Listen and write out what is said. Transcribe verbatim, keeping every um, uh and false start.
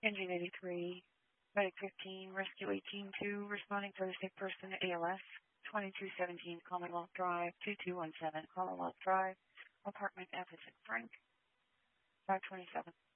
Engine eighty-three, Medic fifteen, Rescue eighteen two, responding for the sick person, A L S, twenty-two seventeen Commonwealth Drive, two two one seven Commonwealth Drive, apartment F is in Frank, five twenty-seven.